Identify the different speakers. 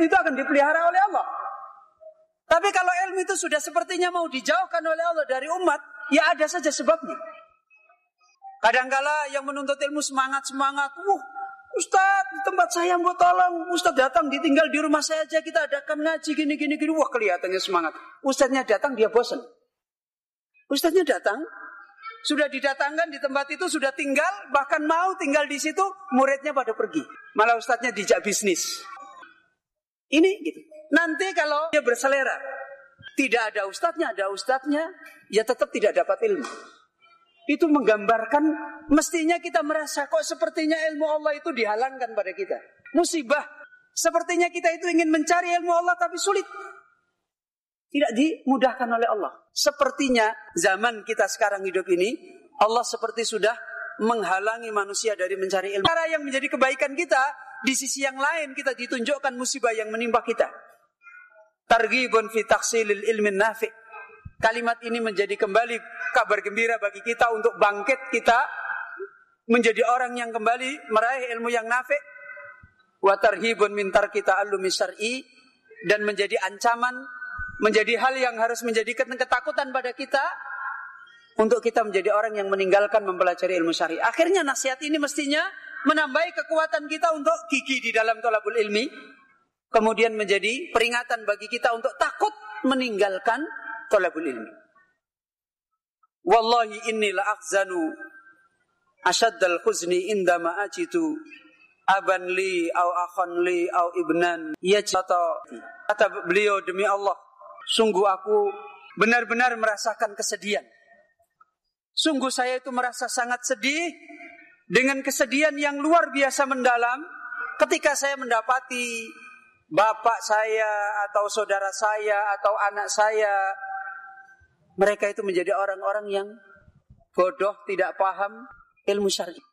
Speaker 1: ilmu itu akan dipelihara oleh Allah. Tapi kalau ilmu itu sudah sepertinya mau dijauhkan oleh Allah dari umat, ya ada saja sebabnya. Kadangkala yang menuntut ilmu semangat, Ustaz, di tempat saya mau tolong. Ustaz datang, ditinggal di rumah saya aja, kita adakan ngaji gini. Wah, kelihatannya semangat. Ustaznya datang, dia bosan. Ustaznya datang, sudah didatangkan di tempat itu, sudah tinggal, bahkan mau tinggal di situ, muridnya pada pergi. Malah ustaznya dijak bisnis. Ini gitu. Nanti kalau dia berselera, tidak ada ustadznya, ya tetap tidak dapat ilmu. Itu menggambarkan mestinya kita merasa kok sepertinya ilmu Allah itu dihalangkan pada kita. Musibah. Sepertinya kita itu ingin mencari ilmu Allah tapi sulit. Tidak dimudahkan oleh Allah. Sepertinya zaman kita sekarang hidup ini, Allah seperti sudah menghalangi manusia dari mencari ilmu. Cara yang menjadi kebaikan kita, di sisi yang lain kita ditunjukkan musibah yang menimpa kita. Targhibun fi tahsilil ilmin nafi'. Kalimat ini menjadi kembali kabar gembira bagi kita untuk bangkit kita menjadi orang yang kembali meraih ilmu yang nafi'. Wa tarhibun min tarki ta'allumi syar'i, dan menjadi ancaman, menjadi hal yang harus menjadikan ketakutan pada kita untuk kita menjadi orang yang meninggalkan mempelajari ilmu syar'i. Akhirnya nasihat ini mestinya menambahi kekuatan kita untuk gigih di dalam thalabul ilmi. Kemudian menjadi peringatan bagi kita untuk takut meninggalkan thalabul ilmi. Wallahi inni la akhzanu ashaddal khuzni indama ajitu aban li au akhan li au ibnan yajata. Kata beliau, demi Allah, sungguh aku benar-benar merasakan kesedihan. Sungguh saya itu merasa sangat sedih dengan kesedihan yang luar biasa mendalam ketika saya mendapati bapak saya atau saudara saya atau anak saya, mereka itu menjadi orang-orang yang bodoh, tidak paham ilmu syar'i.